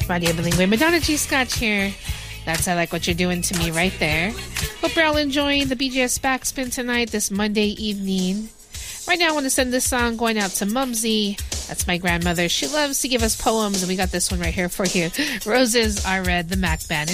Radio Bilingüe. Madonna G. Scotch here. That's I Like What You're Doing to Me right there. Hope you're all enjoying the BGS Backspin tonight, this Monday evening. Right now I want to send this song going out to Mumsy. That's my grandmother. She loves to give us poems, and we got this one right here for you. Roses Are Red, the Mac Band.